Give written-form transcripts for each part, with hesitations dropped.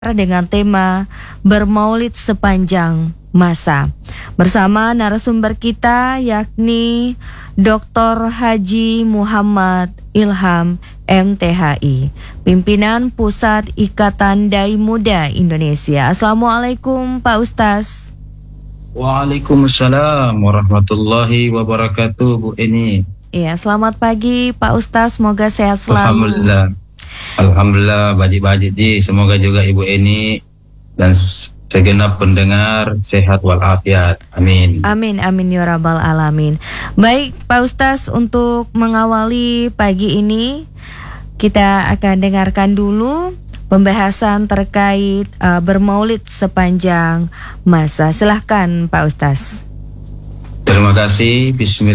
dengan tema bermaulid sepanjang masa. Bersama narasumber kita yakni Dr. Haji Muhammad Ilham MTHI, pimpinan Pusat Ikatan Dai Muda Indonesia. Assalamualaikum Pak Ustaz. Waalaikumsalam warahmatullahi wabarakatuh, Bu Eni. Iya, selamat pagi Pak Ustaz, semoga sehat selalu. Alhamdulillah, baik-baik di. Semoga juga Ibu Eni dan segenap pendengar sehat walafiat. Amin. Amin, amin ya rabbal alamin. Baik Pak Ustaz, untuk mengawali pagi ini kita akan dengarkan dulu pembahasan terkait bermaulid sepanjang masa. Silahkan Pak Ustaz. Terima kasih.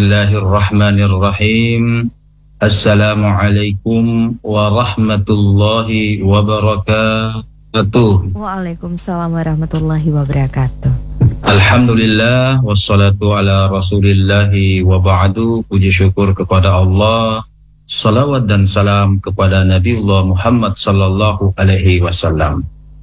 Bismillahirrahmanirrahim. Assalamualaikum warahmatullahi wabarakatuh. Waalaikumsalam warahmatullahi wabarakatuh. Alhamdulillah, wassalatu ala rasulillahi wa ba'du. Puji syukur kepada Allah, salawat dan salam kepada Nabiullah Muhammad sallallahu alaihi wasallam.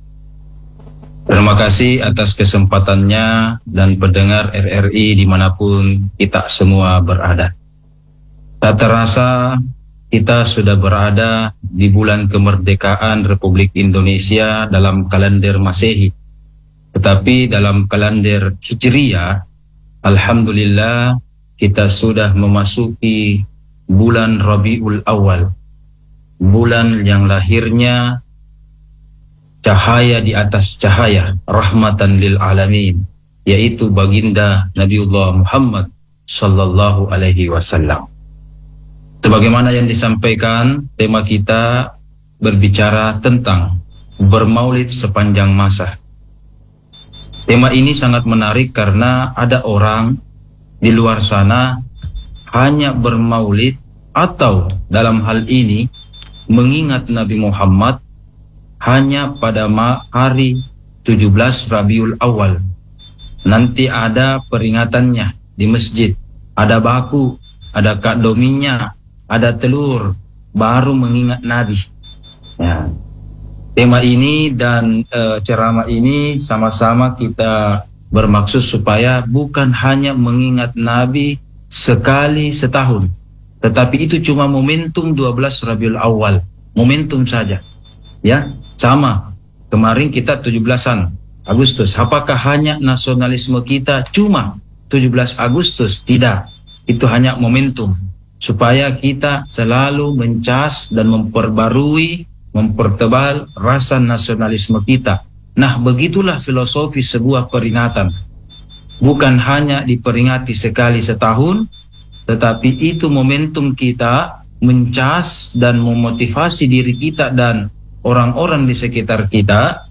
Terima kasih atas kesempatannya dan pendengar RRI dimanapun kita semua berada. Tak terasa kita sudah berada di bulan kemerdekaan Republik Indonesia dalam kalender Masehi. Tetapi dalam kalender Hijriyah, alhamdulillah kita sudah memasuki bulan Rabiul Awal. Bulan yang lahirnya cahaya di atas cahaya, rahmatan lil alamin, yaitu baginda Nabiullah Muhammad sallallahu alaihi wasallam. Sebagaimana yang disampaikan, tema kita berbicara tentang bermaulid sepanjang masa. Tema ini sangat menarik karena ada orang di luar sana hanya bermaulid atau dalam hal ini mengingat Nabi Muhammad hanya pada hari 17 Rabiul Awal. Nanti ada peringatannya di masjid, ada baku, ada kak dominya, ada telur, baru mengingat Nabi. Ya. Tema ini dan ceramah ini sama-sama kita bermaksud supaya bukan hanya mengingat Nabi sekali setahun, tetapi itu cuma momentum 12 Rabiul Awal, momentum saja. Ya, sama. Kemarin kita 17-an Agustus. Apakah hanya nasionalisme kita cuma 17 Agustus? Tidak. Itu hanya momentum supaya kita selalu mencas dan memperbarui, mempertebal rasa nasionalisme kita. Nah, begitulah filosofi sebuah peringatan. Bukan hanya diperingati sekali setahun, tetapi itu momentum kita mencas dan memotivasi diri kita dan orang-orang di sekitar kita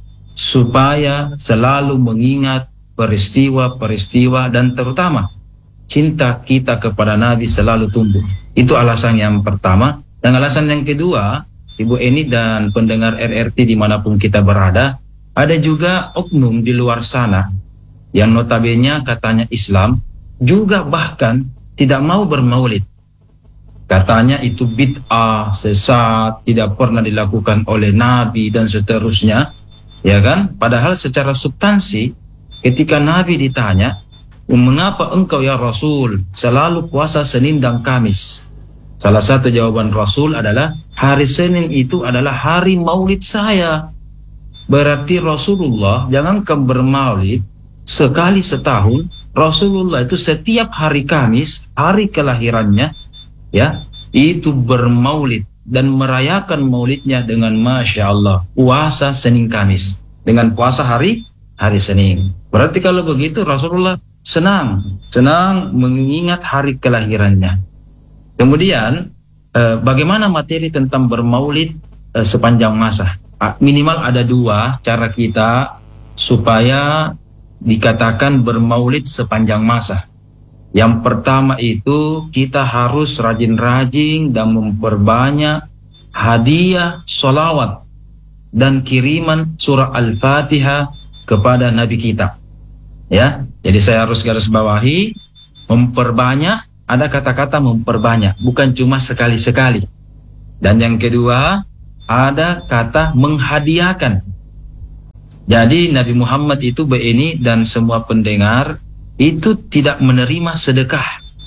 supaya selalu mengingat peristiwa-peristiwa dan terutama cinta kita kepada Nabi selalu tumbuh. Itu alasan yang pertama. Dan alasan yang kedua, Ibu Eni dan pendengar RRT dimanapun kita berada, ada juga oknum di luar sana yang notabene katanya Islam, juga bahkan tidak mau bermaulid. Katanya itu bid'ah, sesat, tidak pernah dilakukan oleh Nabi dan seterusnya. Ya kan? Padahal secara substansi ketika Nabi ditanya, mengapa engkau ya Rasul selalu puasa Senin dan Kamis? Salah satu jawaban Rasul adalah hari Senin itu adalah hari maulid saya. Berarti Rasulullah jangankan bermaulid sekali setahun, Rasulullah itu setiap hari Kamis, hari kelahirannya, ya, itu bermaulid dan merayakan maulidnya dengan Masya Allah puasa Senin Kamis dengan puasa hari Senin. Berarti kalau begitu Rasulullah senang mengingat hari kelahirannya. Kemudian bagaimana materi tentang bermaulid sepanjang masa? Minimal ada dua cara kita supaya dikatakan bermaulid sepanjang masa. Yang pertama itu kita harus rajin-rajin dan memperbanyak hadiah sholawat dan kiriman surah Al-Fatihah kepada Nabi kita. Ya, jadi saya harus garis bawahi memperbanyak, ada kata-kata memperbanyak, bukan cuma sekali-sekali. Dan yang kedua, ada kata menghadiahkan. Jadi Nabi Muhammad itu ini dan semua pendengar itu tidak menerima sedekah.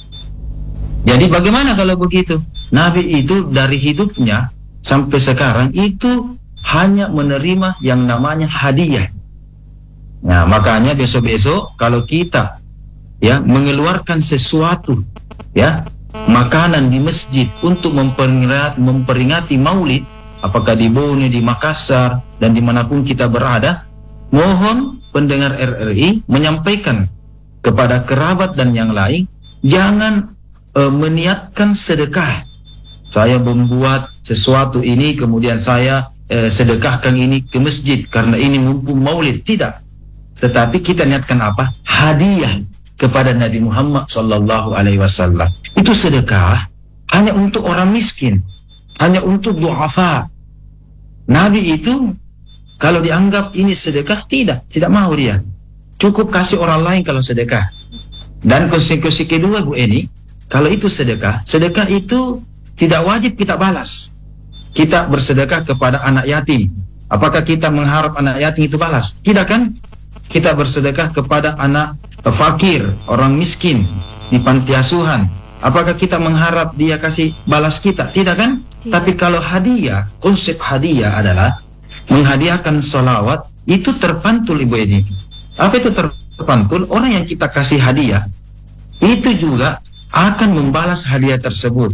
Jadi bagaimana kalau begitu? Nabi itu dari hidupnya sampai sekarang itu hanya menerima yang namanya hadiah. Nah, makanya besok-besok kalau kita ya mengeluarkan sesuatu ya makanan di masjid untuk memperingati Maulid, apakah di Bone, di Makassar dan dimanapun kita berada, mohon pendengar RRI menyampaikan kepada kerabat dan yang lain, jangan meniatkan sedekah. Saya membuat sesuatu ini kemudian saya sedekahkan ini ke masjid karena ini mumpung Maulid, tidak. Tetapi kita niatkan apa? Hadiah kepada Nabi Muhammad sallallahu alaihi wasallam. Itu sedekah hanya untuk orang miskin, hanya untuk du'afa. Nabi itu kalau dianggap ini sedekah, tidak mau dia. Cukup kasih orang lain kalau sedekah. Dan konsekuensi kedua Bu Eni, kalau itu sedekah itu tidak wajib kita balas. Kita bersedekah kepada anak yatim, apakah kita mengharap anak yatim itu balas? Tidak kan? Kita bersedekah kepada anak fakir, orang miskin di panti asuhan, apakah kita mengharap dia kasih balas kita? Tidak kan? Tapi kalau hadiah, konsep hadiah adalah menghadiahkan salawat, itu terpantul Ibu ini. Apa itu terpantul? Orang yang kita kasih hadiah itu juga akan membalas hadiah tersebut.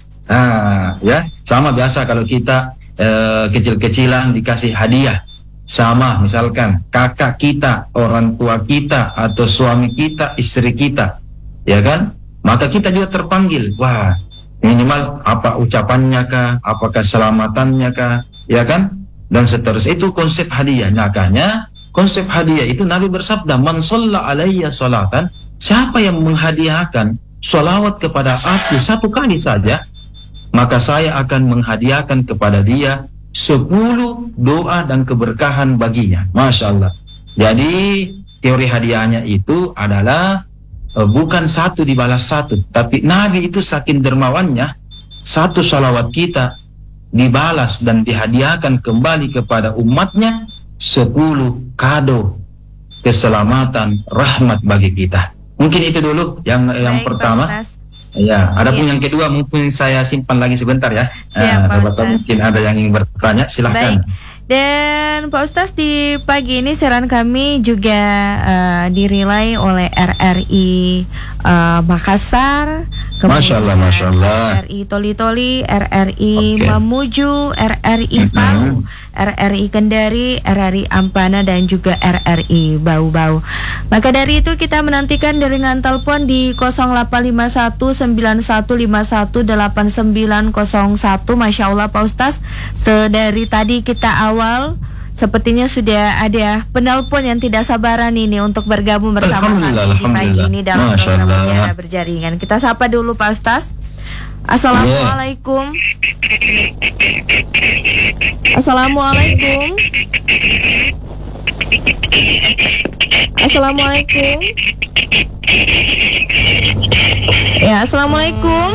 Nah, ya sama biasa kalau kita kecil-kecilan dikasih hadiah. Sama misalkan kakak kita, orang tua kita, atau suami kita, istri kita, ya kan? Maka kita juga terpanggil, wah minimal apa ucapannya kah, apakah selamatannya kah, ya kan? Dan seterusnya. Itu konsep hadiah. Makanya konsep hadiah itu Nabi bersabda, man shalla alayya salatan, siapa yang menghadiahkan sholawat kepada aku satu kali saja, maka saya akan menghadiahkan kepada dia 10 doa dan keberkahan baginya. Masya Allah. Jadi teori hadiahnya itu adalah bukan satu dibalas satu, tapi Nabi itu saking dermawannya, satu salawat kita dibalas dan dihadiahkan kembali kepada umatnya 10 kado keselamatan, rahmat bagi kita. Mungkin itu dulu yang pertama. Ya, adapun yang kedua mungkin saya simpan lagi sebentar ya. Siap, mungkin ada yang ingin bertanya, silahkan. Baik. Dan Pak Ustaz, di pagi ini siaran kami juga dirilai oleh RRI Makassar, Masya Allah. RRI Toli-Toli, RRI Mamuju, RRI Palu, RRI Kendari, RRI Ampana, dan juga RRI Bau-Bau. Maka dari itu kita menantikan jaringan telepon di 085191518901. Masya Allah Pak Ustaz, sedari tadi kita awal sepertinya sudah ada penelpon yang tidak sabaran ini untuk bergabung bersama kami di pagi ini dalam program Bicara Berjaringan. Kita sapa dulu Pak Ustaz. Assalamualaikum. Assalamualaikum. Assalamualaikum. Ya, assalamualaikum.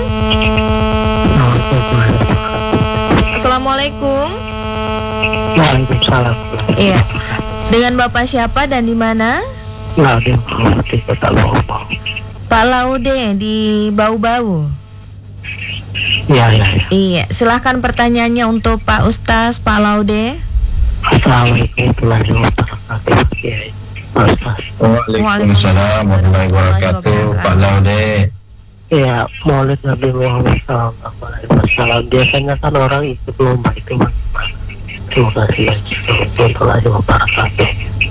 Assalamualaikum. Waalaikumsalam. Iya. Dengan Bapak siapa dan di mana? Laude di Kota Bau. Pak Laude di Bau-Bau. Iya. Iya, silahkan pertanyaannya untuk Pak Ustaz, Pak Laude. Assalamualaikum warahmatullahi wabarakatuh. Pak Ustaz. Waalaikumsalam warahmatullahi wabarakatuh, Pak Laude. Iya, Maulid Nabi Muhammad SAW. Biasanya kan orang ikut lomba itu bagaimana? Terima kasih warahmatullahi wabarakatuh.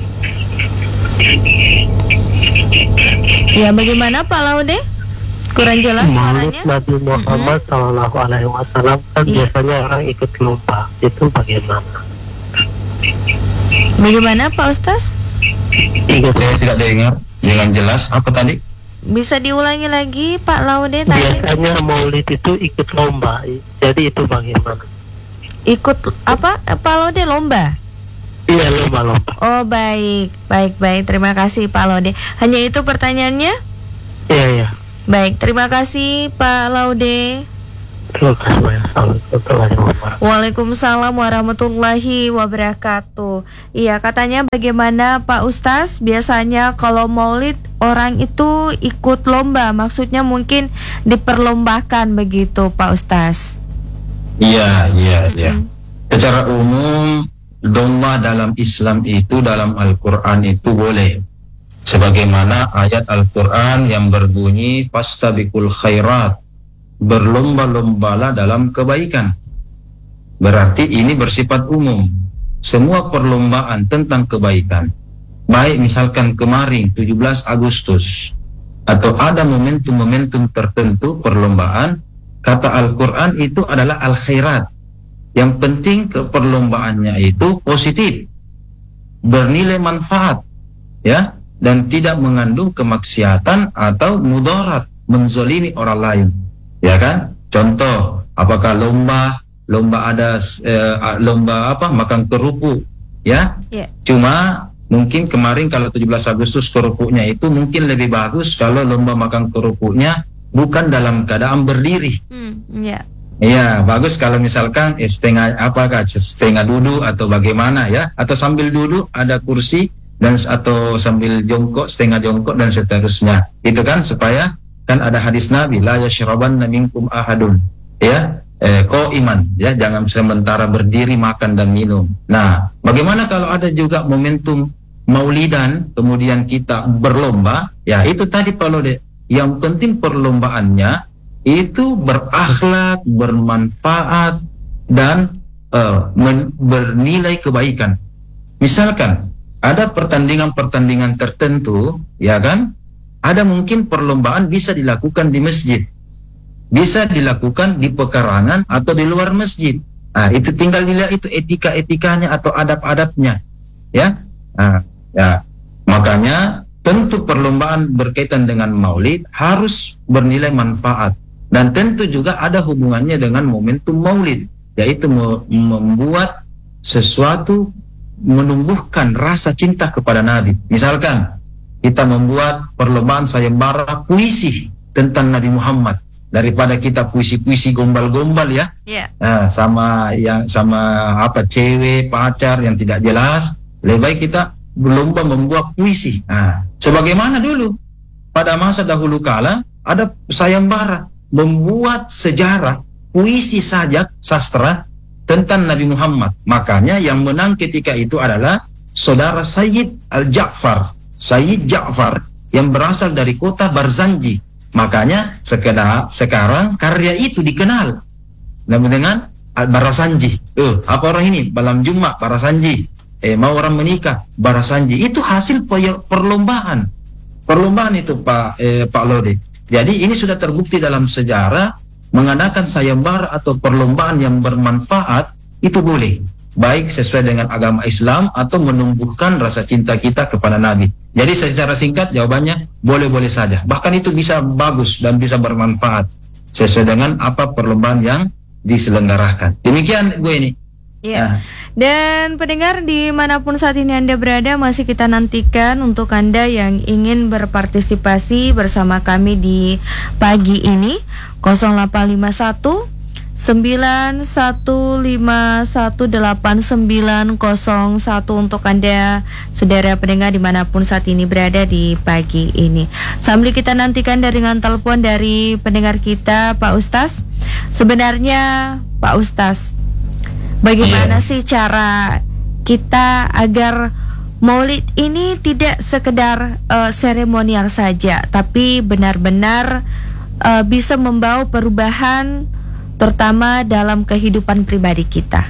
Ya, bagaimana Pak Laude? Kurang jelas suaranya. Maulid Nabi Muhammad SAW kan biasanya orang ikut lomba, itu bagaimana? Bagaimana Pak Ustaz? Saya tidak dengar dengan jelas. Apa tadi? Bisa diulangi lagi Pak Laude tadi? Biasanya Maulid itu ikut lomba, jadi itu bagaimana? Ikut apa Pak Laude, lomba? Iya, lomba. Oh baik. Terima kasih Pak Laude. Hanya itu pertanyaannya? Iya. Baik, terima kasih Pak Laude. Terima kasih banyak. Assalamualaikum warahmatullahi wabarakatuh. Waalaikumsalam warahmatullahi wabarakatuh. Iya, katanya bagaimana Pak Ustaz? Biasanya kalau maulid orang itu ikut lomba, maksudnya mungkin diperlombakan begitu Pak Ustaz. Iya. Secara umum domba dalam Islam itu, dalam Al-Quran itu boleh. Sebagaimana ayat Al-Quran yang berbunyi fastabiqul khairat, berlomba-lombalah dalam kebaikan. Berarti ini bersifat umum. Semua perlombaan tentang kebaikan, baik misalkan kemarin 17 Agustus atau ada momentum-momentum tertentu perlombaan, kata Al-Quran itu adalah al-khairat. Yang penting perlombaannya itu positif, bernilai manfaat, ya, dan tidak mengandung kemaksiatan atau mudarat, menzalimi orang lain, ya kan? Contoh, apakah lomba ada lomba apa, makan kerupuk, ya? Cuma mungkin kemarin kalau 17 Agustus kerupuknya itu mungkin lebih bagus kalau lomba makan kerupuknya bukan dalam keadaan berdiri. Iya, bagus kalau misalkan setengah duduk atau bagaimana, ya, atau sambil duduk ada kursi dan atau sambil jongkok, setengah jongkok dan seterusnya. Itu kan supaya kan ada hadis Nabi, la yashrabanna minkum ahadun, ya, iman, ya, jangan sementara berdiri makan dan minum. Nah, bagaimana kalau ada juga momentum maulidan kemudian kita berlomba, ya itu tadi Pak Lode, yang penting perlombaannya itu berakhlak, bermanfaat dan bernilai kebaikan. Misalkan ada pertandingan-pertandingan tertentu, ya kan, ada mungkin perlombaan bisa dilakukan di masjid, bisa dilakukan di pekarangan atau di luar masjid. Nah, itu tinggal dilihat itu etika-etikanya atau adab-adabnya, ya. Nah, ya, makanya tentu perlombaan berkaitan dengan maulid harus bernilai manfaat, dan tentu juga ada hubungannya dengan momentum maulid, yaitu membuat sesuatu, menumbuhkan rasa cinta kepada Nabi. Misalkan kita membuat perlombaan sayembara puisi tentang Nabi Muhammad, daripada kita puisi-puisi gombal-gombal, ya, nah, sama cewek pacar yang tidak jelas, lebih baik kita berlomba membuat puisi. Nah, sebagaimana dulu pada masa dahulu kala ada sayembara membuat sejarah puisi sajak sastra tentang Nabi Muhammad. Makanya yang menang ketika itu adalah saudara Sayyid Sayyid Ja'far yang berasal dari kota Barzanji. Makanya sekarang karya itu dikenal dengan Barzanji. Apa orang ini? Malam Jumat Barzanji. Mau orang menikah Barzanji. Itu hasil perlombaan itu Pak Lode. Jadi ini sudah terbukti dalam sejarah, mengadakan sayembara atau perlombaan yang bermanfaat itu boleh, baik sesuai dengan agama Islam atau menumbuhkan rasa cinta kita kepada Nabi. Jadi secara singkat jawabannya boleh-boleh saja. Bahkan itu bisa bagus dan bisa bermanfaat sesuai dengan apa perlombaan yang diselenggarakan. Demikian Bu ini. Iya. Dan pendengar dimanapun saat ini Anda berada, masih kita nantikan untuk Anda yang ingin berpartisipasi bersama kami di pagi ini 0851 91518901 untuk Anda saudara pendengar dimanapun saat ini berada di pagi ini. Sambil kita nantikan dengan telepon dari pendengar kita Pak Ustaz. Sebenarnya Pak Ustaz, bagaimana sih cara kita agar maulid ini tidak sekedar seremonial saja, tapi benar-benar bisa membawa perubahan terutama dalam kehidupan pribadi kita?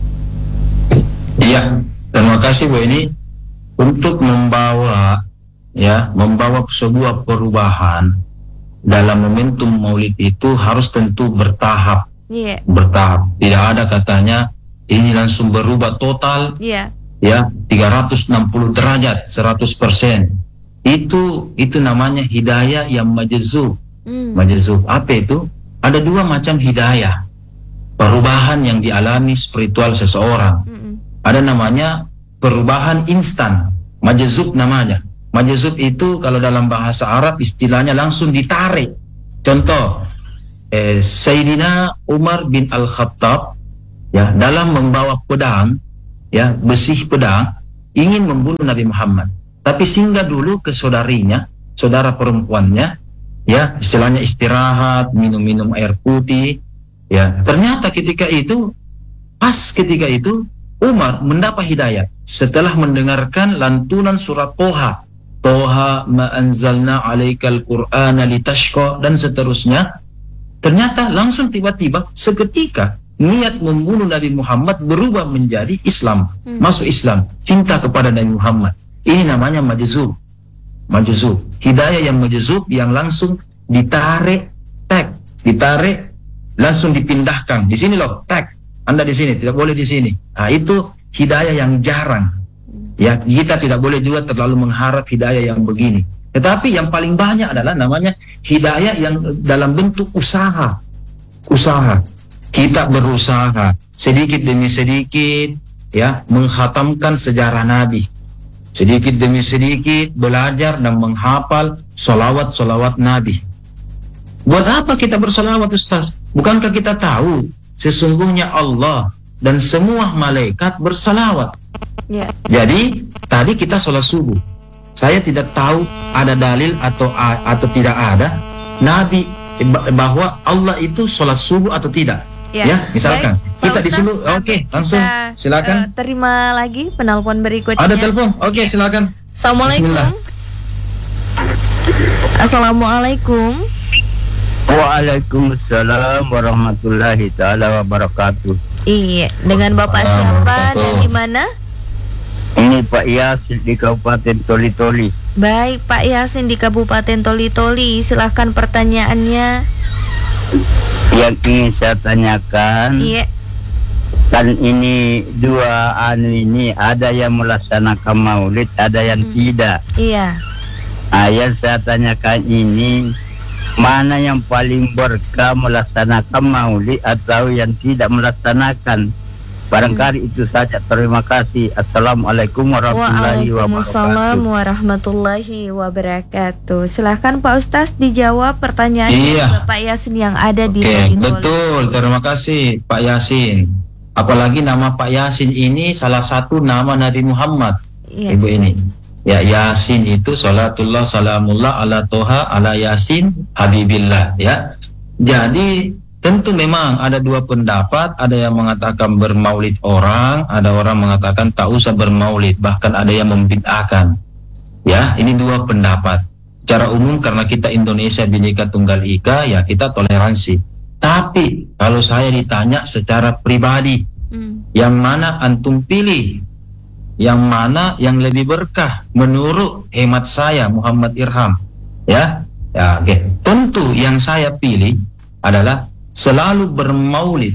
Iya, terima kasih Bu ini. Untuk membawa sebuah perubahan dalam momentum maulid itu harus tentu bertahap. Bertahap. Tidak ada katanya ini langsung berubah total, ya 360 derajat 100%. Itu namanya hidayah yang majzub. Majzub apa itu? Ada dua macam hidayah, perubahan yang dialami spiritual seseorang. Ada namanya perubahan instan, majzub namanya. Majzub itu kalau dalam bahasa Arab istilahnya langsung ditarik. Contoh, Sayyidina Umar bin Al-Khattab ya dalam membawa pedang, ya besi pedang, ingin membunuh Nabi Muhammad, tapi singgah dulu ke saudarinya, saudara perempuannya, ya istilahnya istirahat, minum-minum air putih, ya ternyata ketika itu Umar mendapat hidayah setelah mendengarkan lantunan surat Toha ma anzalna alaikal qur'ana litashqa dan seterusnya. Ternyata langsung tiba-tiba seketika niat membunuh Nabi Muhammad berubah menjadi Islam, masuk Islam, cinta kepada Nabi Muhammad. Ini namanya majzub. Hidayah yang majzub, yang langsung ditarik, langsung dipindahkan. Di sini loh, Anda di sini, tidak boleh di sini. Nah, itu hidayah yang jarang. Ya, kita tidak boleh juga terlalu mengharap hidayah yang begini. Tetapi yang paling banyak adalah namanya hidayah yang dalam bentuk usaha. Kita berusaha sedikit demi sedikit, ya, menghatamkan sejarah Nabi. Sedikit demi sedikit belajar dan menghafal solawat Nabi. Buat apa kita bersolawat, Ustaz? Bukankah kita tahu sesungguhnya Allah dan semua malaikat bersalawat? Yeah. Jadi tadi kita sholat subuh, saya tidak tahu ada dalil atau tidak ada Nabi bahwa Allah itu sholat subuh atau tidak. Ya, misalkan kita di sini, oke, langsung silakan. Terima lagi penelpon berikutnya. Ada telepon, oke, silakan. Assalamualaikum. Assalamualaikum. Waalaikumsalam warahmatullahi taala wabarakatuh. Iya, dengan Bapak siapa dan di mana? Ini Pak Yasin di Kabupaten Toli-Toli. Baik, Pak Yasin di Kabupaten Toli-Toli, silahkan pertanyaannya. Yang ingin saya tanyakan, iya, kan ini ini ada yang melaksanakan maulid, ada yang tidak. Iya. Nah, yang saya tanyakan ini, mana yang paling berkah, melaksanakan maulid atau yang tidak melaksanakan? Barangkali itu saja. Terima kasih. Assalamualaikum warahmatullahi wabarakatuh. Waalaikumsalam warahmatullahi wabarakatuh. Silahkan Pak Ustaz dijawab pertanyaan Bapak Yasin yang ada di Toli-Toli. Betul, terima kasih Pak Yasin. Apalagi nama Pak Yasin ini salah satu nama Nabi Muhammad. Ibu ini. Ya, Yasin itu salatullah salamullah ala Toha ala Yasin Habibillah, ya. Jadi tentu memang ada dua pendapat, ada yang mengatakan bermaulid orang, ada orang mengatakan tak usah bermaulid, bahkan ada yang membid'ahkan. Ya, ini dua pendapat. Secara umum karena kita Indonesia Bhinneka Tunggal Ika, ya kita toleransi. Tapi kalau saya ditanya secara pribadi, yang mana antum pilih? Yang mana yang lebih berkah menurut hemat saya Muhammad Irham? Ya, oke. Tentu yang saya pilih adalah selalu bermaulid.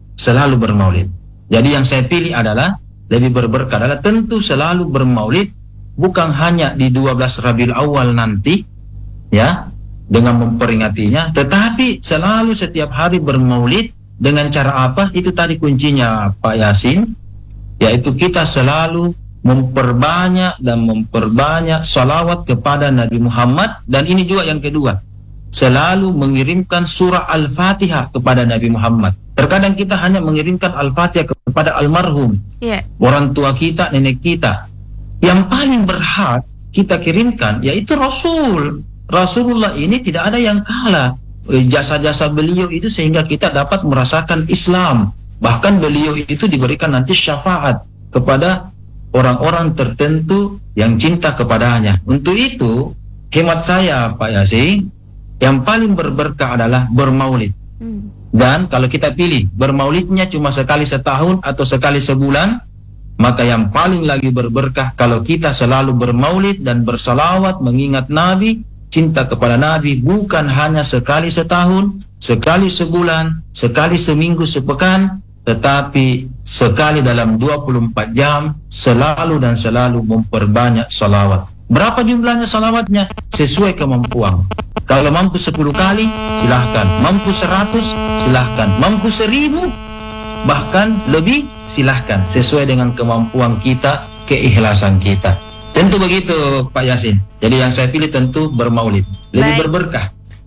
Jadi yang saya pilih adalah lebih berberkah adalah tentu selalu bermaulid, bukan hanya di 12 Rabiul Awal nanti, ya, dengan memperingatinya, tetapi selalu setiap hari bermaulid. Dengan cara apa? Itu tadi kuncinya Pak Yasin, yaitu kita selalu memperbanyak salawat kepada Nabi Muhammad. Dan ini juga yang kedua, selalu mengirimkan surah Al-Fatihah kepada Nabi Muhammad. Terkadang kita hanya mengirimkan Al-Fatihah kepada almarhum, orang tua kita, nenek kita. Yang paling berhak kita kirimkan yaitu Rasulullah ini tidak ada yang kalah jasa-jasa beliau itu, sehingga kita dapat merasakan Islam. Bahkan beliau itu diberikan nanti syafaat kepada orang-orang tertentu yang cinta kepadanya. Untuk itu hemat saya Pak Yasin, yang paling berberkah adalah bermaulid. Dan kalau kita pilih bermaulidnya cuma sekali setahun atau sekali sebulan, maka yang paling lagi berberkah kalau kita selalu bermaulid dan bersalawat mengingat Nabi, cinta kepada Nabi, bukan hanya sekali setahun, sekali sebulan, sekali seminggu, sepekan, tetapi sekali dalam 24 jam, selalu dan selalu memperbanyak salawat. Berapa jumlahnya salawatnya? Sesuai kemampuan. Kalau mampu 10 kali, silahkan. Mampu 100, silahkan. Mampu 1000, bahkan lebih, silahkan. Sesuai dengan kemampuan kita, keikhlasan kita. Tentu begitu Pak Yasin. Jadi yang saya pilih tentu bermaulid, lebih berberkah.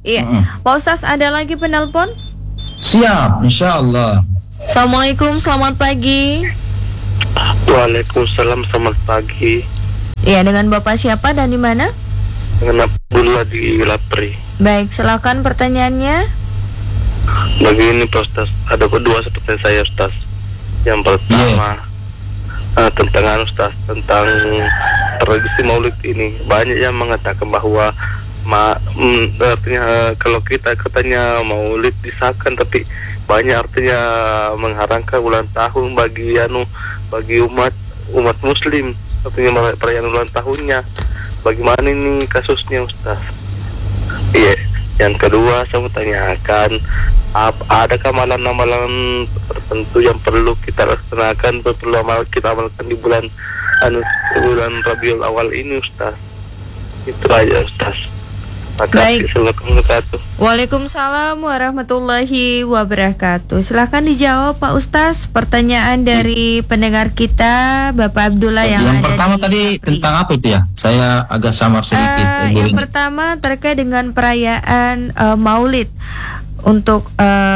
Iya. Pak Ustaz, ada lagi penelpon? Siap, insya Allah. Assalamualaikum, selamat pagi. Waalaikumsalam, selamat pagi. Iya, dengan Bapak siapa dan di mana? Dengan Abdullah di Lapri. Baik, silakan pertanyaannya. Begini Pak Ustaz, ada kedua seperti saya Ustaz. Yang pertama tentang Ustaz, tentang tradisi Maulid ini. Banyak yang mengatakan bahwa artinya kalau kita katanya Maulid disahkan, tapi banyak artinya mengharamkan ulang tahun bagi umat Muslim, artinya perayaan ulang tahunnya. Bagaimana ini kasusnya Ustaz? Iya. Yang kedua saya mau tanyakan, adakah amalan-amalan tertentu yang perlu kita laksanakan, perlu kita amalkan di bulan Rabiul Awal ini Ustaz? Itu aja Ustaz. Baik. Assalamualaikum warahmatullahi wabarakatuh. Waalaikumsalam warahmatullahi wabarakatuh. Silahkan dijawab Pak Ustaz pertanyaan dari pendengar kita Bapak Abdullah yang ada pertama di tadi Lapri. tentang apa itu ya? Saya agak samar sedikit. Yang pertama terkait dengan perayaan Maulid untuk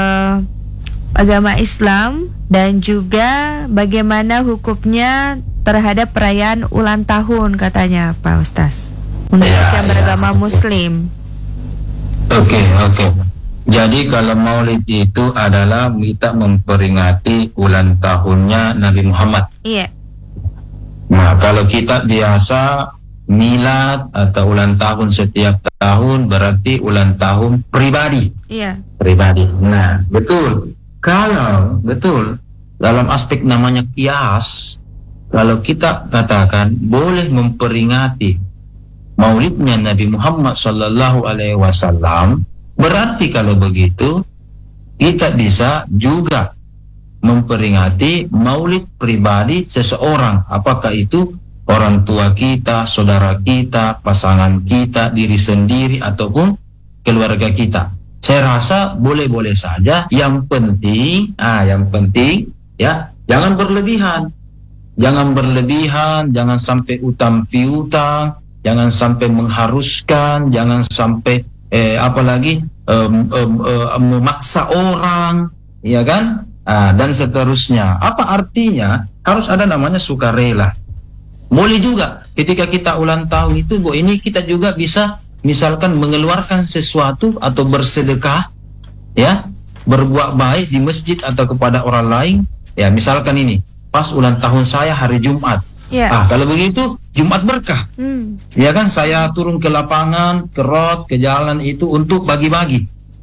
agama Islam, dan juga bagaimana hukumnya terhadap perayaan ulang tahun katanya Pak Ustaz untuk yang beragama Muslim. Oke. Jadi kalau Maulid itu adalah kita memperingati ulang tahunnya Nabi Muhammad. Iya. Nah, kalau kita biasa milad atau ulang tahun setiap tahun, berarti ulang tahun pribadi. Iya. Pribadi. Nah, betul. Betul. Dalam aspek namanya kias, kalau kita katakan boleh memperingati Maulidnya Nabi Muhammad Sallallahu Alaihi Wasallam, berarti kalau begitu kita bisa juga memperingati Maulid pribadi seseorang, apakah itu orang tua kita, saudara kita, pasangan kita, diri sendiri ataupun keluarga kita. Saya rasa boleh-boleh saja. Yang penting ya, jangan berlebihan, jangan sampai utang piutang. Jangan sampai mengharuskan, jangan sampai memaksa orang, ya kan? Dan seterusnya. Apa artinya? Harus ada namanya sukarela. Boleh juga ketika kita ulang tahun itu, ini kita juga bisa misalkan mengeluarkan sesuatu atau bersedekah, ya, berbuat baik di masjid atau kepada orang lain. Ya, misalkan ini pas ulang tahun saya hari Jumat. Kalau begitu Jumat berkah. Ya kan, saya turun ke lapangan, ke road, ke jalan itu untuk bagi-bagi.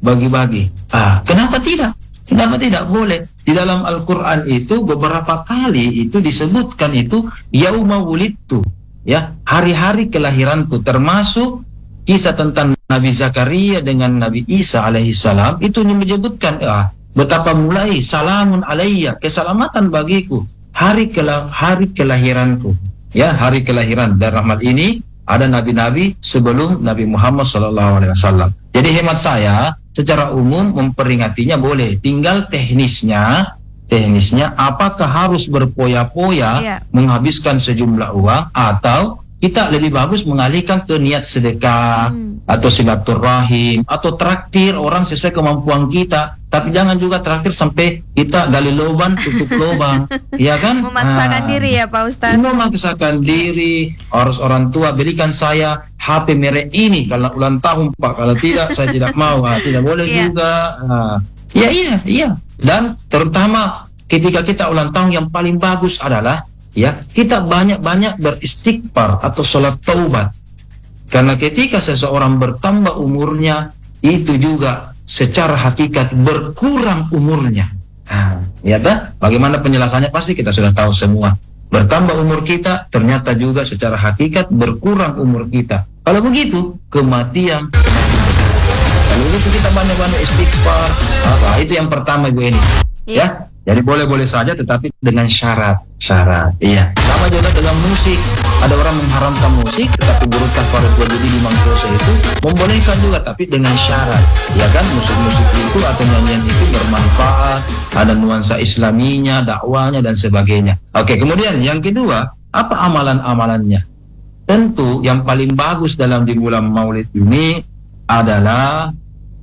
Kenapa tidak? Boleh. Di dalam Al-Qur'an itu beberapa kali itu disebutkan itu yauma wulidtu, ya, hari-hari kelahiranku, termasuk kisah tentang Nabi Zakaria dengan Nabi Isa alaihissalam itu menyebutkan betapa mulai salamun alayya, keselamatan bagiku, hari kelahiranku, ya, hari kelahiran. Dan rahmat ini ada nabi-nabi sebelum Nabi Muhammad SAW. Jadi hemat saya, secara umum memperingatinya boleh, tinggal teknisnya apakah harus berpoya-poya menghabiskan sejumlah uang, atau kita lebih bagus mengalihkan ke niat sedekah atau silaturahim atau traktir orang sesuai kemampuan kita. Tapi jangan juga traktir sampai kita gali lubang tutup lubang, ya kan? Memaksakan diri ya Pak Ustaz. Memaksakan diri. Harus orang tua belikan saya HP merek ini kalau ulang tahun Pak, kalau tidak saya tidak mau. Tidak boleh juga. Iya. Dan terutama ketika kita ulang tahun, yang paling bagus adalah ya kita banyak-banyak beristighfar atau sholat taubat. Karena ketika seseorang bertambah umurnya, itu juga secara hakikat berkurang umurnya. Ya dah, bagaimana penjelasannya pasti kita sudah tahu semua. Bertambah umur kita, ternyata juga secara hakikat berkurang umur kita. Kalau begitu, kematian semakin dekat. Kalau begitu kita banyak-banyak istighfar. Itu yang pertama Ibu Eni. Ya. Jadi boleh-boleh saja, tetapi dengan syarat. Iya. Sama juga dengan musik. Ada orang mengharamkan musik, tetapi burukah para Dudi di Mangkoso itu membolehkan juga, tapi dengan syarat. Ya kan, musik-musik itu atau nyanyian itu bermanfaat, ada nuansa islaminya, dakwanya dan sebagainya. Oke, kemudian yang kedua, apa amalan-amalannya? Tentu yang paling bagus dalam di bulan Maulid ini adalah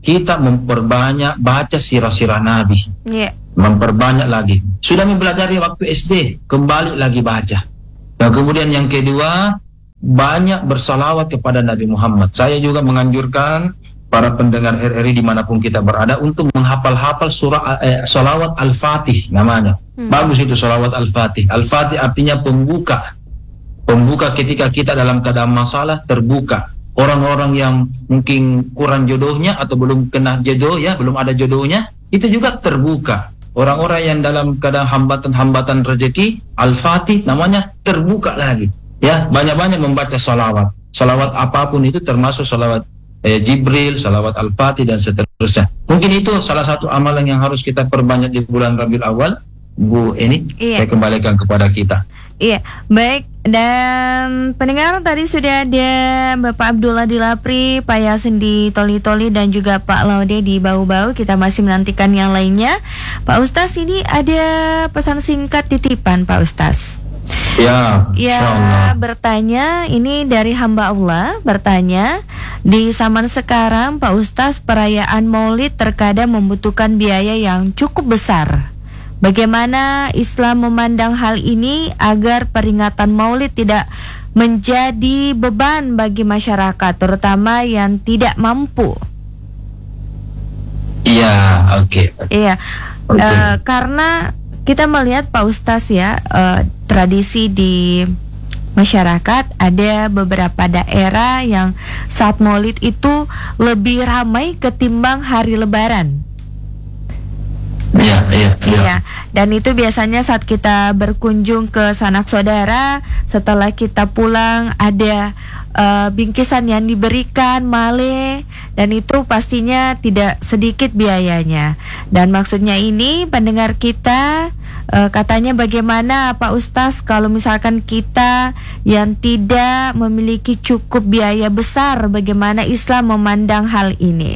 kita memperbanyak baca sirah-sirah Nabi. Iya. Memperbanyak lagi. Sudah mempelajari waktu SD, kembali lagi baca. Dan kemudian yang kedua, banyak bersalawat kepada Nabi Muhammad. Saya juga menganjurkan para pendengar RRI dimanapun kita berada untuk menghafal-hafal surah salawat Al-Fatih namanya. Bagus itu salawat Al-Fatih. Al-Fatih artinya pembuka. Pembuka ketika kita dalam keadaan masalah, terbuka. Orang-orang yang mungkin kurang jodohnya atau belum kena jodoh, ya belum ada jodohnya, itu juga terbuka. Orang-orang yang dalam keadaan hambatan-hambatan rezeki, Al-Fatih namanya terbuka lagi. Ya, banyak-banyak membaca salawat. Salawat apapun itu termasuk salawat Jibril, salawat Al-Fatih dan seterusnya. Mungkin itu salah satu amalan yang harus kita perbanyak di bulan Rabiul Awal, Bu Eni. Saya kembalikan kepada kita. Iya, baik. Dan pendengar tadi sudah ada Bapak Abdullah di Lapri, Pak Yasin di Toli-Toli, dan juga Pak Laude di Bau-Bau. Kita masih menantikan yang lainnya. Pak Ustaz, ini ada pesan singkat titipan Pak Ustaz. Ya, bertanya, ini dari hamba Allah, bertanya, di zaman sekarang Pak Ustaz, perayaan Maulid terkadang membutuhkan biaya yang cukup besar. Bagaimana Islam memandang hal ini agar peringatan Maulid tidak menjadi beban bagi masyarakat, terutama yang tidak mampu? Iya, oke. Iya, karena kita melihat Pak Ustaz ya, tradisi di masyarakat ada beberapa daerah yang saat Maulid itu lebih ramai ketimbang hari Lebaran. Iya. Dan itu biasanya saat kita berkunjung ke sanak saudara, setelah kita pulang ada bingkisan yang diberikan, male, dan itu pastinya tidak sedikit biayanya. Dan maksudnya ini pendengar kita katanya bagaimana Pak Ustaz kalau misalkan kita yang tidak memiliki cukup biaya besar, bagaimana Islam memandang hal ini?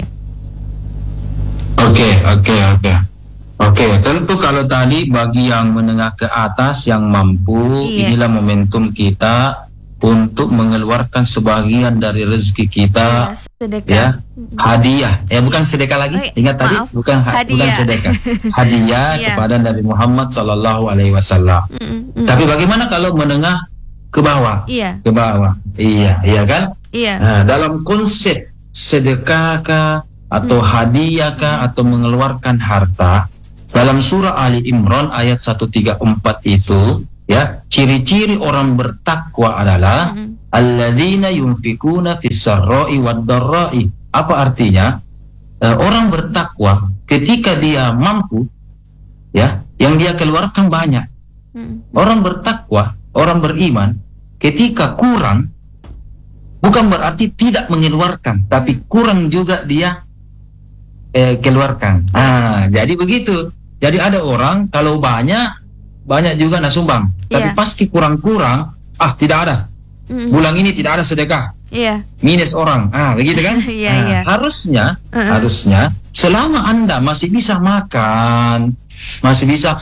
Oke, tentu kalau tadi bagi yang menengah ke atas yang mampu, inilah momentum kita untuk mengeluarkan sebagian dari rezeki kita, ya, hadiah, bukan sedekah lagi, ingat tadi, bukan sedekah, hadiah kepada Nabi Muhammad Sallallahu Alaihi Wasallam. Tapi bagaimana kalau menengah ke bawah? Ke bawah, iya kan? Nah, dalam konsep sedekah atau hadiah atau mengeluarkan harta, dalam surah Ali Imran ayat 134 itu, ya, ciri-ciri orang bertakwa adalah alladzina yunfikuna fis-sarra'i wad-dharra'i. Apa artinya? Orang bertakwa ketika dia mampu, ya, yang dia keluarkan banyak. Orang bertakwa, orang beriman ketika kurang, bukan berarti tidak mengeluarkan, tapi kurang juga dia keluarkan. Jadi begitu. Jadi ada orang kalau banyak juga sumbang, tapi pasti kurang-kurang, tidak ada. Bulan ini tidak ada sedekah. Minus orang. Begitu kan? Harusnya selama Anda masih bisa makan, masih bisa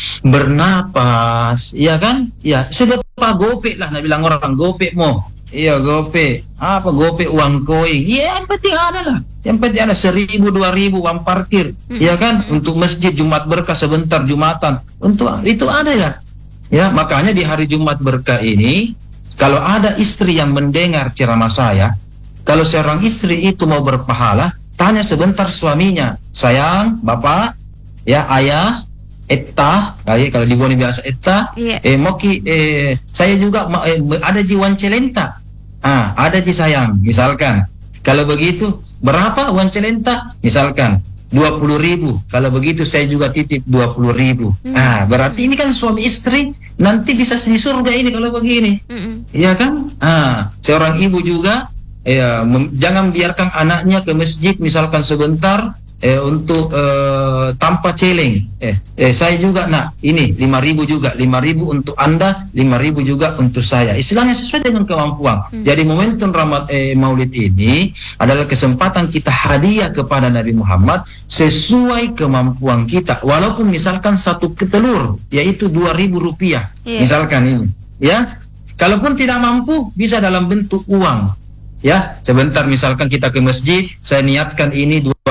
bernapas, iya kan? Ya, sedekah gopek lah, bilang orang gopek mo. Iya, gope. Apa gope, uang koin? Iya, yang penting ada lah. Yang penting ada 1.000, 2.000 uang parkir. Iya kan? Untuk masjid Jumat berkah sebentar Jumatan. Untuk itu ada ya. Ya, makanya di hari Jumat berkah ini, kalau ada istri yang mendengar ceramah saya, kalau seorang istri itu mau berpahala, tanya sebentar suaminya, sayang, bapak, ya ayah, Etta, kalau di Boni biasa Etta, moki, saya juga ada jiwan celenta. Ada ji sayang, misalkan. Kalau begitu, berapa uang celenta? Misalkan 20.000. Kalau begitu saya juga titip 20.000. Berarti ini kan suami istri nanti bisa di surga ini kalau begini. Iya kan? Seorang ibu juga jangan biarkan anaknya ke masjid misalkan sebentar untuk tanpa celeng. Saya juga ini 5.000 juga, 5.000 untuk Anda, 5.000 juga untuk saya. Istilahnya sesuai dengan kemampuan. Jadi momentum Maulid ini adalah kesempatan kita hadiah kepada Nabi Muhammad sesuai kemampuan kita. Walaupun misalkan satu telur, yaitu 2.000 rupiah, misalkan ini, ya. Kalaupun tidak mampu, bisa dalam bentuk uang. Ya, sebentar misalkan kita ke masjid, saya niatkan ini 2.000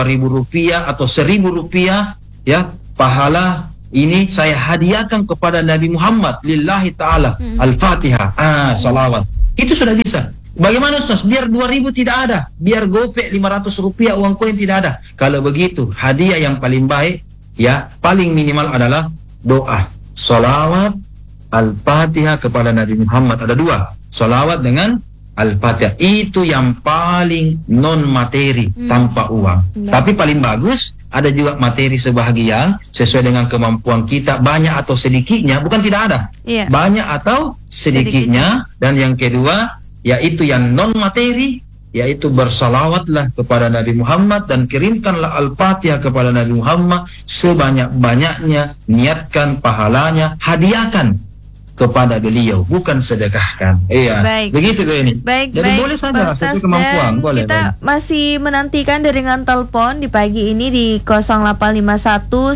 Rp5.000 atau Rp1.000, ya, pahala ini saya hadiahkan kepada Nabi Muhammad lillahi ta'ala. Al-Fatihah, salawat. Itu sudah bisa. Bagaimana Ustaz? Biar 2.000 tidak ada, biar gopek Rp500 uang koin tidak ada. Kalau begitu, hadiah yang paling baik, ya, paling minimal adalah doa, salawat, Al-Fatihah kepada Nabi Muhammad. Ada 2, salawat dengan Al-Fatihah. Itu yang paling non materi, tanpa uang. Tapi paling bagus, ada juga materi sebahagian sesuai dengan kemampuan kita, banyak atau sedikitnya, bukan tidak ada, banyak atau sedikitnya. Dan yang kedua, yaitu yang non materi, yaitu bersalawatlah kepada Nabi Muhammad dan kirimkanlah Al-Fatihah kepada Nabi Muhammad sebanyak-banyaknya, niatkan pahalanya, hadiahkan kepada beliau, bukan sedekahkan. Iya. Baik. Begitu ini. Baik, jadi baik, boleh saja Pak Ustaz, satu kemampuan, dan boleh. Kita masih menantikan jaringan telepon di pagi ini di 0851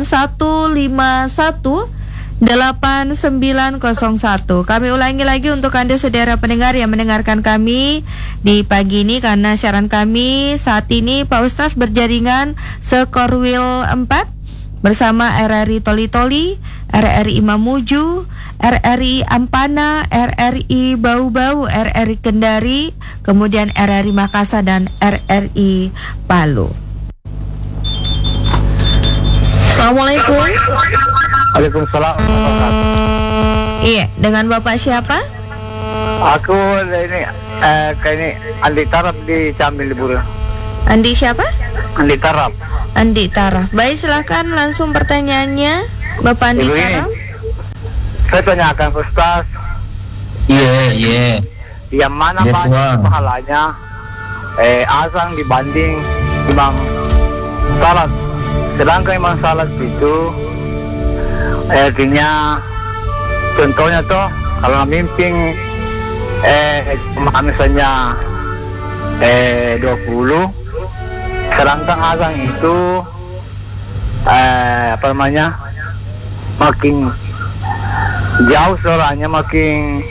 9151 8901. Kami ulangi lagi untuk Anda saudara pendengar yang mendengarkan kami di pagi ini, karena siaran kami saat ini Pak Ustaz berjaringan Sekorwil 4 bersama RRI Toli-Toli, RRI Mamuju, RRI Ampana, RRI Bau-Bau, RRI Kendari, kemudian RRI Makassar dan RRI Palu. Assalamualaikum. Waalaikumsalam. Iya, dengan Bapak siapa? Aku ini Andi Tarap di Cambil Liburan. Andi siapa? Andi Tarap. Andi Taraf. Baik, silakan langsung pertanyaannya, Bapak Andi Taraf. Saya tanyakan Ustaz. Iya. Yang mana banyak pahalanya azan dibanding imam salat? Sedangkan imam salat itu artinya, contohnya tuh kalau memimpin misalnya 20, sedangkan azan itu makin jauh suaranya, makin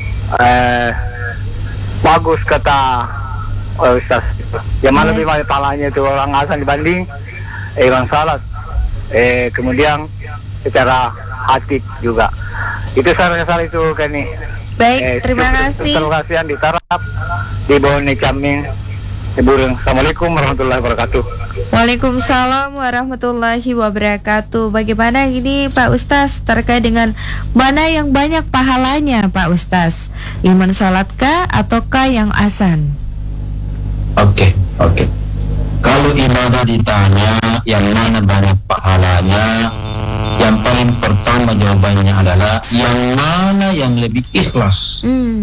bagus kata Ustaz. Yang mana lebih banyak pahalanya itu orang azan dibanding orang salat. Kemudian secara hati juga. Itu salah itu kan nih. Baik, terima kasih. Terima kasih Andi Tarap di Bone Caming. Assalamualaikum warahmatullahi wabarakatuh. Waalaikumsalam warahmatullahi wabarakatuh. Bagaimana ini Pak Ustaz terkait dengan mana yang banyak pahalanya Pak Ustaz? Iman sholatkah ataukah yang azan? Oke. Kalau ibadah ditanya yang mana banyak pahalanya, yang paling pertama jawabannya adalah yang mana yang lebih ikhlas.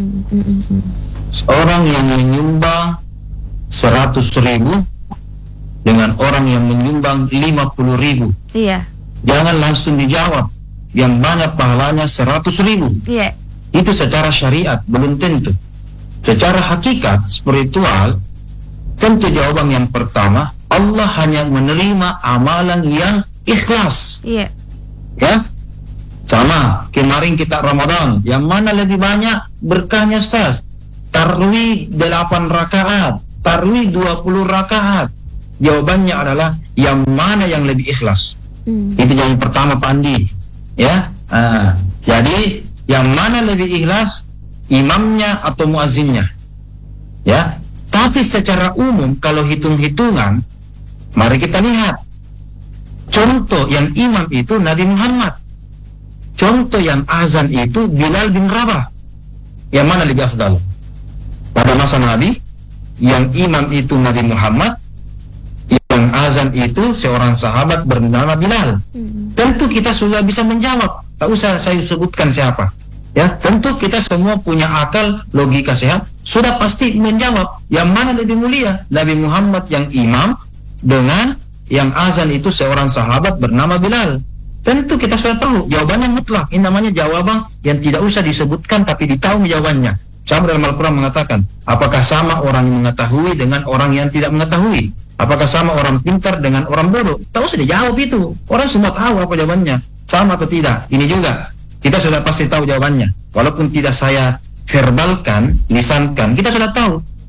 Orang yang menyumbang 100.000 dengan orang yang menyumbang 50.000. Iya. Jangan langsung dijawab yang banyak pahalanya 100.000. Iya. Itu secara syariat belum tentu. Secara hakikat spiritual, tentu jawaban yang pertama, Allah hanya menerima amalan yang ikhlas. Iya. Ya, sama kemarin kita Ramadan, yang mana lebih banyak berkahnya Ustaz? Tarawih 8 rakaat, tarawih 20 rakaat. Jawabannya adalah yang mana yang lebih ikhlas. Itu yang pertama Pak Andi. Ya, jadi yang mana lebih ikhlas, imamnya atau muazzinnya? Ya, tapi secara umum kalau hitung-hitungan, mari kita lihat. Contoh yang imam itu Nabi Muhammad. Contoh yang azan itu Bilal bin Rabah. Yang mana lebih afdal? Pada masa Nabi, yang imam itu Nabi Muhammad, yang azan itu seorang sahabat bernama Bilal. Tentu kita sudah bisa menjawab. Tak usah saya sebutkan siapa. Ya, tentu kita semua punya akal, logika sehat, sudah pasti menjawab yang mana lebih mulia, Nabi Muhammad yang imam dengan yang azan itu seorang sahabat bernama Bilal. Tentu kita sudah tahu jawabannya mutlak. Ini namanya jawaban yang tidak usah disebutkan tapi ditahu jawabannya. Sama dalam Al-Quran mengatakan, apakah sama orang yang mengetahui dengan orang yang tidak mengetahui? Apakah sama orang pintar dengan orang bodoh? Tak usah dijawab itu. Orang semua tahu apa jawabannya. Sama atau tidak? Ini juga kita sudah pasti tahu jawabannya. Walaupun tidak saya verbalkan, lisankan, kita sudah tahu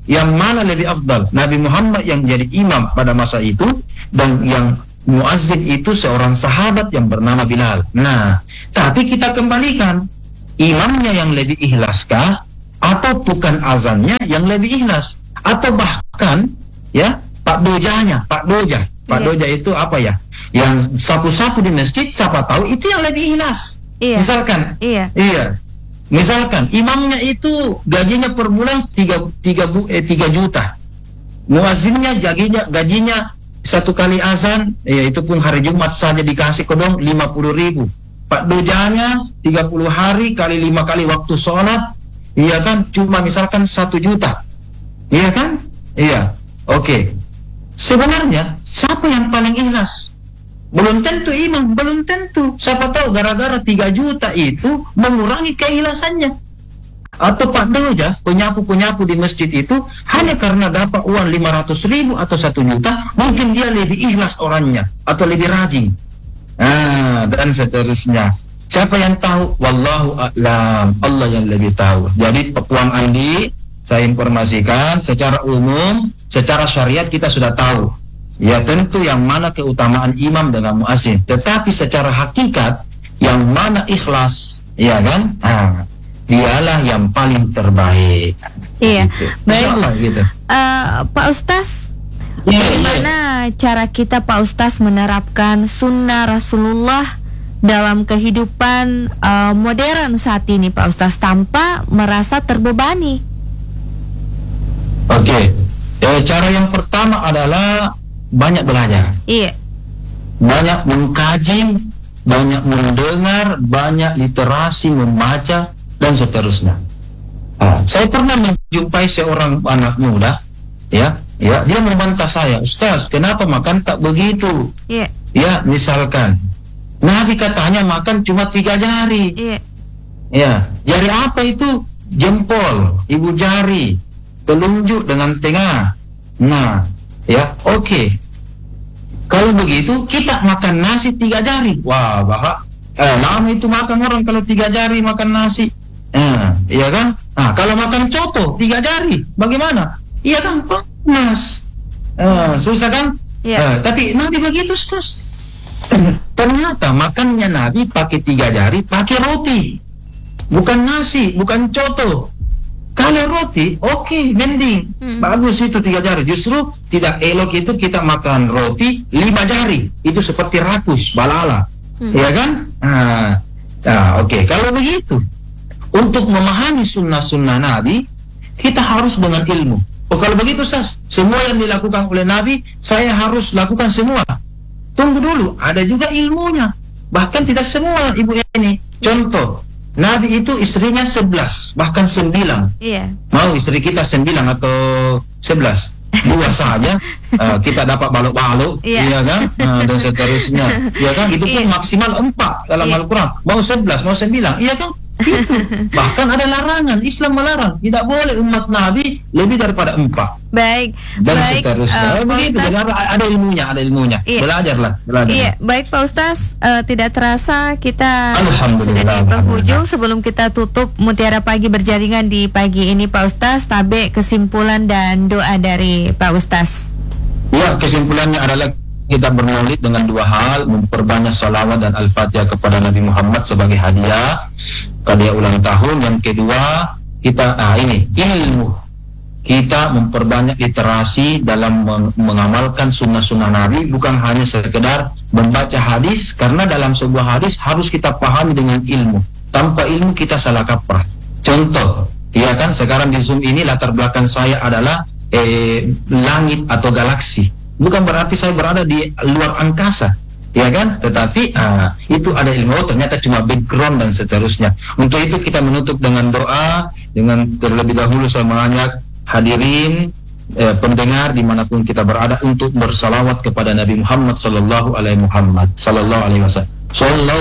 yang mana lebih afdal, Nabi Muhammad yang jadi imam pada masa itu dan yang muazzin itu seorang sahabat yang bernama Bilal. Nah, tapi kita kembalikan, imamnya yang lebih ikhlaskah atau tukang azannya yang lebih ikhlas, atau bahkan ya Pak Dojanya, Pak Doja itu apa ya, yang sapu-sapu di masjid, siapa tahu itu yang lebih ikhlas. Misalkan misalkan imamnya itu gajinya per bulan 3 juta, muazzinnya gajinya satu kali azan, itu pun hari Jumat saja dikasih kodong 50.000. Pak Dojanya 30 hari kali 5 kali waktu sholat, iya kan, cuma misalkan 1 juta, iya kan, oke. Sebenarnya siapa yang paling ikhlas? Belum tentu imam, belum tentu. Siapa tahu gara-gara 3 juta itu mengurangi keikhlasannya. Atau Pak Doja, penyapu-penyapu di masjid itu hanya karena dapat uang 500.000 atau 1 juta, mungkin dia lebih ikhlas orangnya atau lebih rajin. Dan seterusnya. Siapa yang tahu? Wallahu a'lam. Allah yang lebih tahu. Jadi Puan Andi, saya informasikan secara umum, secara syariat kita sudah tahu. Ya tentu yang mana keutamaan imam dengan muazzin, tetapi secara hakikat yang mana ikhlas, ya kan? Dialah yang paling terbaik. Iya, gitu. Baik. Allah, gitu. Pak Ustaz, bagaimana cara kita Pak Ustaz menerapkan sunnah Rasulullah dalam kehidupan modern saat ini Pak Ustaz tanpa merasa terbebani? Oke. Cara yang pertama adalah banyak belajar, banyak mengkaji, banyak mendengar, banyak literasi, membaca dan seterusnya. Saya pernah menjumpai seorang anak muda, dia membantah saya, Ustaz, kenapa makan tak begitu? Ya, misalkan Nabi katanya makan cuma 3 jari. Jari apa itu? Jempol, ibu jari, telunjuk dengan tengah. Nah, oke. Kalau begitu kita makan nasi 3 jari. Wah, lama itu makan orang kalau 3 jari makan nasi. Iya kan? Kalau makan coto 3 jari, bagaimana? Iya kan? Panas. Susah kan? Tapi Nabi begitu, Ustaz. Ternyata makannya Nabi pakai 3 jari, pakai roti. Bukan nasi, bukan coto. Kalau roti, oke, mending. Bagus itu 3 jari. Justru tidak elok itu kita makan roti 5 jari. Itu seperti rakus, balala. Ya kan? Oke. Kalau begitu, untuk memahami sunnah-sunnah Nabi, kita harus dengan ilmu. Kalau begitu, Ustaz, semua yang dilakukan oleh Nabi, saya harus lakukan semua. Tunggu dulu, ada juga ilmunya. Bahkan tidak semua ibu ini. Contoh, Nabi itu istrinya 11, bahkan 9. Mau istri kita 9 atau 11? 2 saja, kita dapat balok-balok, iya kan? Dan seterusnya, iya kan? Itu pun maksimal 4 dalam Al-Quran. Mau 11, mau 9, iya kan? Itu. Bahkan ada larangan, Islam melarang, tidak boleh umat Nabi lebih daripada 4. Baik. Dan seterusnya. Begitu, ada ilmunya. Belajarlah. Baik Pak Ustaz, tidak terasa kita sudah di penghujung. Sebelum kita tutup Mutiara Pagi berjaringan di pagi ini Pak Ustaz, tabe kesimpulan dan doa dari Pak Ustaz. Ya, kesimpulannya adalah kita bermaulid dengan 2 hal, memperbanyak salawat dan al-fatihah kepada Nabi Muhammad sebagai hadiah ulang tahun. Yang kedua, kita ilmu. Kita memperbanyak literasi dalam mengamalkan sunnah-sunnah Nabi, bukan hanya sekedar membaca hadis, karena dalam sebuah hadis harus kita pahami dengan ilmu. Tanpa ilmu kita salah kaprah. Contoh, ya kan, sekarang di Zoom ini latar belakang saya adalah langit atau galaksi. Bukan berarti saya berada di luar angkasa, ya kan? Tetapi itu ada ilmu, ternyata cuma background dan seterusnya. Untuk itu kita menutup dengan doa. Dengan terlebih dahulu saya mengajak hadirin pendengar dimanapun kita berada untuk bersalawat kepada Nabi Muhammad sallallahu alaihi wasallam.